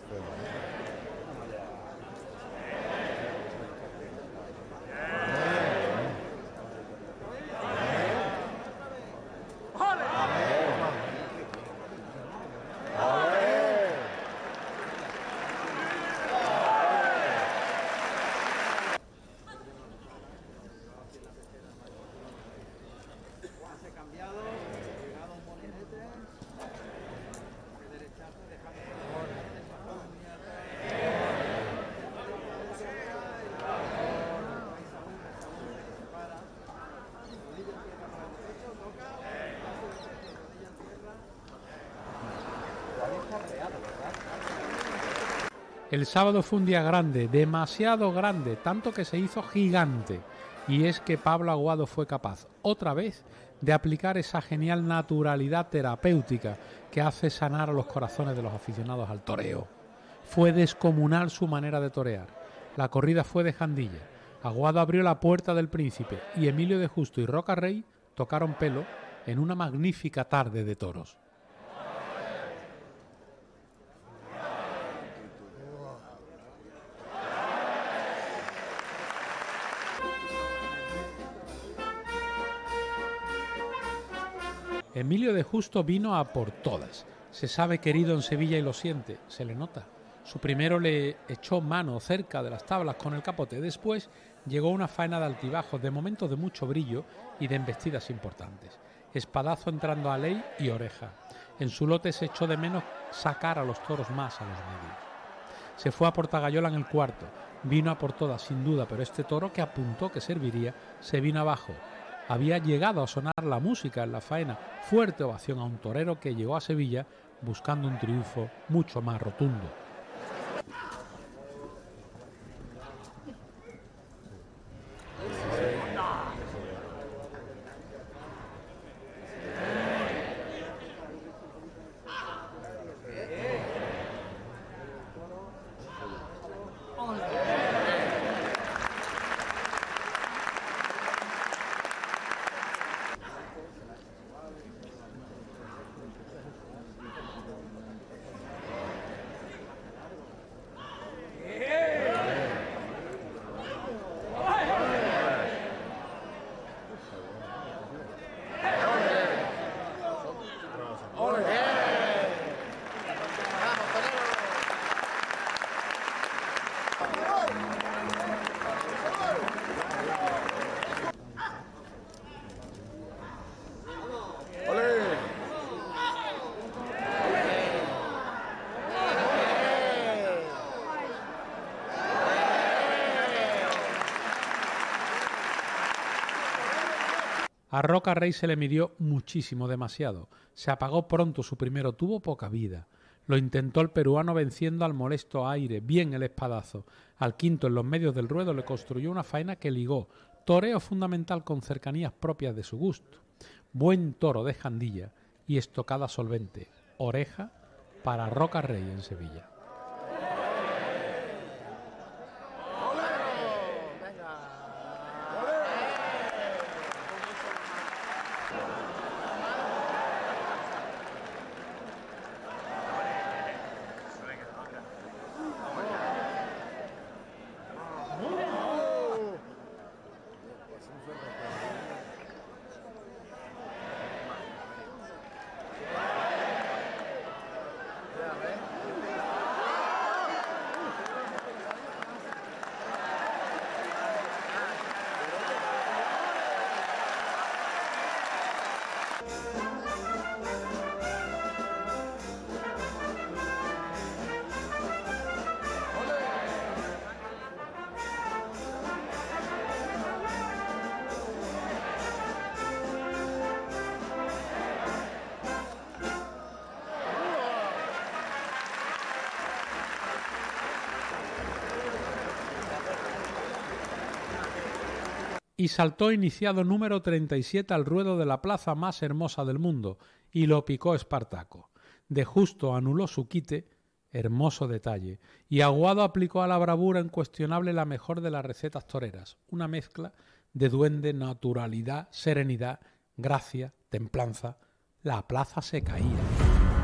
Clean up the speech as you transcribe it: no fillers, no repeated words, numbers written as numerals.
El sábado fue un día grande, demasiado grande, tanto que se hizo gigante. Y es que Pablo Aguado fue capaz, otra vez, de aplicar esa genial naturalidad terapéutica que hace sanar a los corazones de los aficionados al toreo. Fue descomunal su manera de torear. La corrida fue de Jandilla. Aguado abrió la puerta del Príncipe y Emilio de Justo y Roca Rey tocaron pelo en una magnífica tarde de toros. Emilio de Justo vino a por todas. Se sabe querido en Sevilla y lo siente, se le nota. Su primero le echó mano cerca de las tablas con el capote. Después llegó una faena de altibajos, de momentos de mucho brillo y de embestidas importantes. Espadazo entrando a ley y oreja. En su lote se echó de menos sacar a los toros más a los medios. Se fue a Portagayola en el cuarto. Vino a por todas, sin duda, pero este toro que apuntó que serviría se vino abajo. Había llegado a sonar la música en la faena. Fuerte ovación a un torero que llegó a Sevilla buscando un triunfo mucho más rotundo. A Roca Rey se le midió muchísimo, demasiado. Se apagó pronto su primero, tuvo poca vida. Lo intentó el peruano venciendo al molesto aire, bien el espadazo. Al quinto, en los medios del ruedo, le construyó una faena que ligó. Toreo fundamental con cercanías propias de su gusto. Buen toro de Jandilla y estocada solvente. Oreja para Roca Rey en Sevilla. Y saltó iniciado número 37 al ruedo de la plaza más hermosa del mundo, y lo picó Espartaco. De Justo anuló su quite, hermoso detalle, y Aguado aplicó a la bravura incuestionable la mejor de las recetas toreras, una mezcla de duende, naturalidad, serenidad, gracia, templanza. La plaza se caía.